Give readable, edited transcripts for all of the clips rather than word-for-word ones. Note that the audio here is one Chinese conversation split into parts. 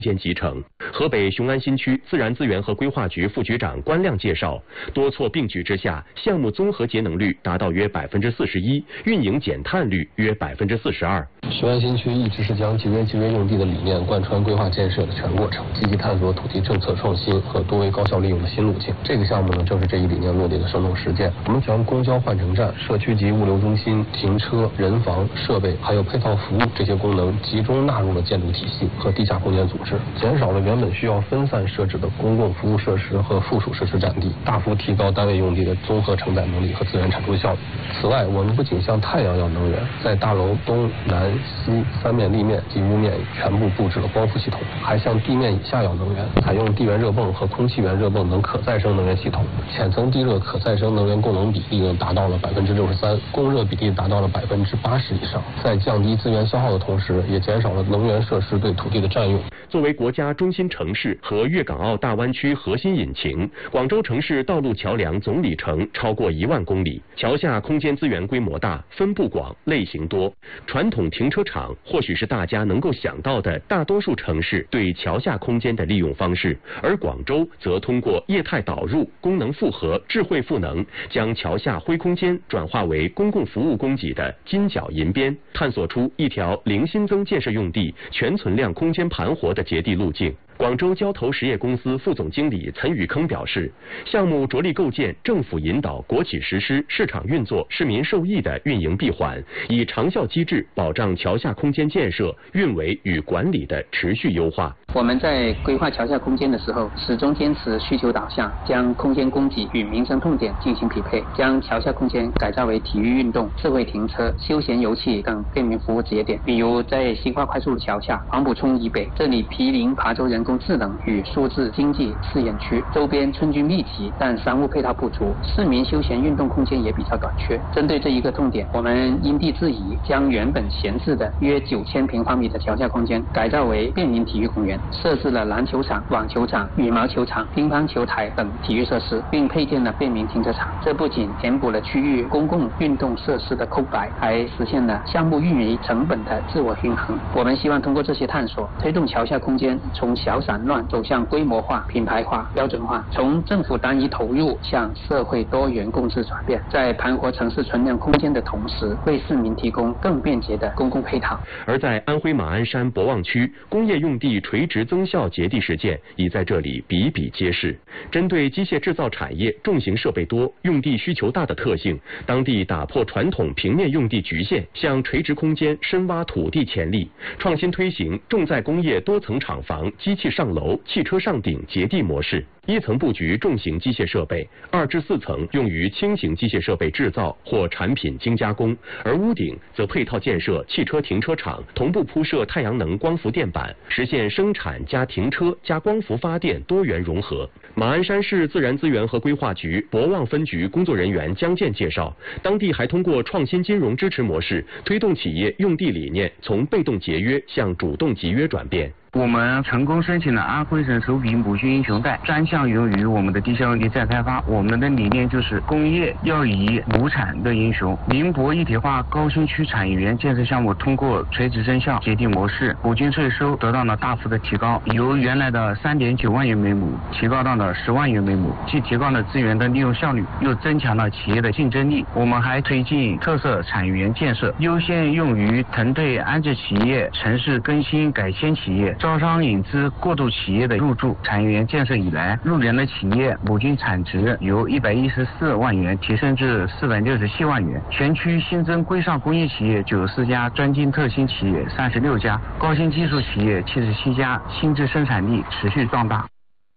间集成。河北雄安新区自然资源和规划局副局长关亮介绍，多措并举之下，项目综合节能率达到约41%，运营减碳率约42%。 雄安新区一直是将节约用地的理念贯穿规划建设的全过程，积极探索土地政策创新和多维高效利用的新路径。这个项目呢，正是这一理念落地的生动实践。我们将公交换乘站、社区级物流中心、停车、人防、设备还有配套服务这些功能集中纳入了建筑体系和地下空间组织，减少了原本需要分散设置的公共服务设施和附属设施占地，大幅提高单位用地的综合承载能力和资源产出效率。此外，我们不仅向太阳要能源，在大楼东南西三面立面及屋面全部布置了光伏系统，还向地面以下要能源，采用地源热泵和空气源热泵等可再生能源系统，浅层地热可再生能源供能比例达到了63%，供热比例达到了80%以上。在降低资源消耗的同时，也减少了能源设施对土地的占用。 作为国家中心城市和粤港澳大湾区核心引擎，广州城市道路桥梁总里程超过1万公里，桥下空间资源规模大、分布广、类型多。传统停车场或许是大家能够想到的大多数城市对桥下空间的利用方式，而广州则通过业态导入、功能复合、智慧赋能，将桥下灰空间转化为公共服务供给的金角银边，探索出一条零新增建设用地、全存量空间盘活的接地路径。广州交投实业公司副总经理岑宇铿表示，项目着力构建政府引导、国企实施、市场运作、市民受益的运营闭环，以长效机制保障桥下空间建设、运维与管理的持续优化。 我们在规划桥下空间的时候，始终坚持需求导向，将空间供给与民生痛点进行匹配，将桥下空间改造为体育运动、智慧停车、休闲游憩等便民服务节点。比如在新化快速路桥下黄埔涌以北，这里毗邻琶洲人工智能与数字经济试验区，周边村居密集，但商务配套不足，市民休闲运动空间也比较短缺。针对这一个痛点，我们因地制宜，将原本闲置的约9000平方米的桥下空间改造为便民体育公园，设置了篮球场、网球场、羽毛球场、乒乓球台等体育设施，并配建了便民停车场。这不仅填补了区域公共运动设施的空白，还实现了项目运营成本的自我均衡。我们希望通过这些探索，推动桥下空间从小散乱走向规模化、品牌化、标准化，从政府单一投入向社会多元共治转变，在盘活城市存量空间的同时，为市民提供更便捷的公共配套。 而在安徽马鞍山博望区，工业用地垂直增效节地实践已在这里比比皆是。针对机械制造产业重型设备多、用地需求大的特性，当地打破传统平面用地局限，向垂直空间深挖土地潜力，创新推行重载工业多层厂房、机器上楼、汽车上顶节地模式。1层布局重型机械设备，2至4层用于轻型机械设备制造或产品精加工，而屋顶则配套建设汽车停车场，同步铺设太阳能光伏电板，实现生产加停车加光伏发电多元融合。马鞍山市自然资源和规划局博望分局工作人员江健介绍，当地还通过创新金融支持模式，推动企业用地理念从被动节约向主动集约转变。 我们成功申请了安徽省首笔母训英雄贷，专项用于我们的地下用地再开发。我们的理念就是工业要以母产的英雄。宁波一体化高新区产业园建设项目通过垂直增效节地模式，补均税收得到了大幅的提高，由原来的3.9万元每亩提高到了10万元每亩，既提高了资源的利用效率，又增强了企业的竞争力。我们还推进特色产业园建设，优先用于腾退安置企业、城市更新改迁企业、招商引资过渡企业的入驻。产业园建设以来，入园的企业亩均产值由114万元提升至467万元，全区新增规上工业企业94家，专精特新企业36家，高新技术企业77家，新质生产力持续壮大。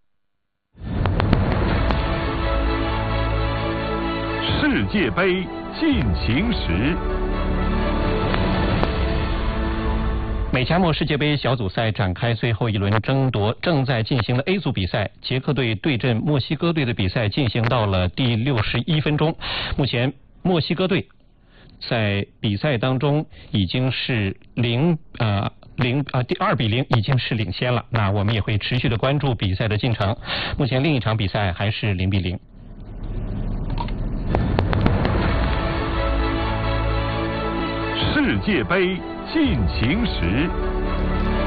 世界杯进行时。 美加墨世界杯小组赛展开最后一轮争夺，正在进行的 A 组比赛，捷克队对阵墨西哥队的比赛进行到了第61分钟。目前墨西哥队在比赛当中已经是2比0已经是领先了。那我们也会持续的关注比赛的进程。目前另一场比赛还是0比0。 世界杯进行时。